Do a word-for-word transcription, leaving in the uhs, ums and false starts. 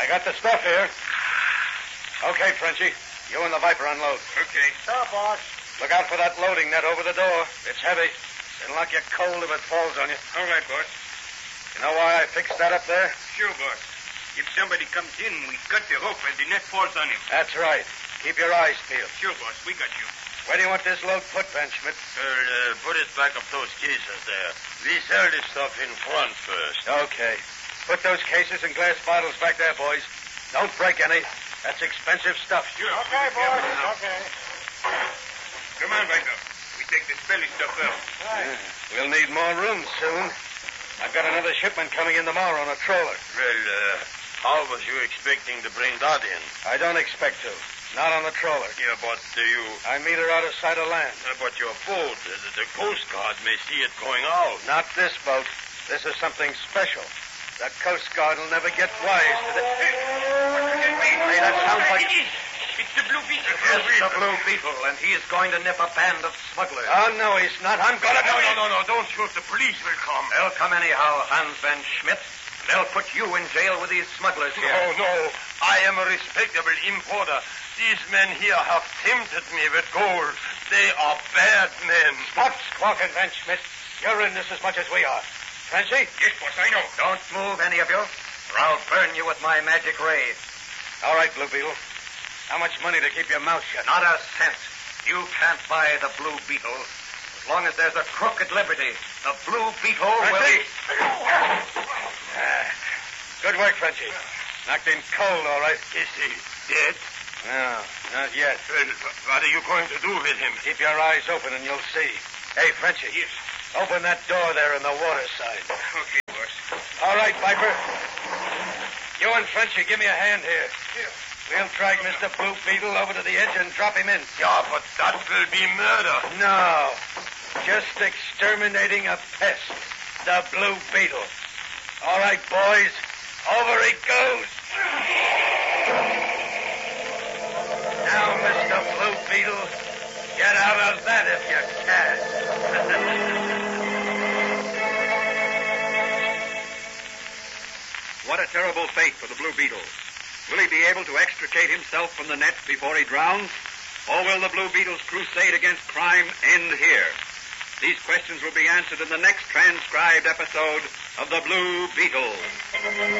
I got the stuff here. Okay, Frenchie. You and the Viper unload. Okay. Stop, boss. Look out for that loading net over the door. It's heavy. It'll knock you cold if it falls on you. All right, boss. You know why I fixed that up there? Sure, boss. If somebody comes in, we cut the rope and the net falls on him. That's right. Keep your eyes peeled. Sure, boss. We got you. Where do you want this load put, Ben Schmidt? Well, uh, put it back up those cases there. We sell this stuff in front first. Okay. Put those cases and glass bottles back there, boys. Don't break any. That's expensive stuff. Sure. Okay, boss. Okay. Come on, Viper. We take the smelly stuff out. Right. Yeah. We'll need more room soon. I've got another shipment coming in tomorrow on a trawler. Well, uh, how was you expecting to bring that in? I don't expect to. Not on the trawler. Yeah, but uh, you... I meet her out of sight of land. Uh, but your boat, uh, the, the Coast Guard may see it going out. Not this boat. This is something special. The Coast Guard will never get wise to the... Hey, that sounds like... It's the Blue Beetle. Yes, the Blue Beetle, and he is going to nip a band of smugglers. Oh, no, he's not. I'm gonna... No, no, no, no, don't shoot. The police will come. They'll come anyhow, Hans Van Schmidt. They'll put you in jail with these smugglers here. No, no. I am a respectable importer. These men here have tempted me with gold. They are bad men. Stop squawking, Van Schmidt. You're in this as much as we are. Frenchie? Yes, boss, I know. Don't move, any of you, or I'll burn you with my magic ray. All right, Blue Beetle. How much money to keep your mouth shut? Not a cent. You can't buy the Blue Beetle. As long as there's a crook at liberty, the Blue Beetle will be... Ah, good work, Frenchie. Knocked in cold, all right. Is he dead? No, not yet. Well, what are you going to do with him? Keep your eyes open and you'll see. Hey, Frenchie. Yes. Open that door there in the water side. Okay, boss. All right, Viper. You and Frenchie, give me a hand here. Here. We'll drag Mister Blue Beetle over to the edge and drop him in. Yeah, but that will be murder. No. Just exterminating a pest. The Blue Beetle. All right, boys. Over he goes. Now, Mister Blue Beetle, get out of that if you can. What a terrible fate for the Blue Beetle. Will he be able to extricate himself from the net before he drowns? Or will the Blue Beetle's crusade against crime end here? These questions will be answered in the next transcribed episode of The Blue Beetle.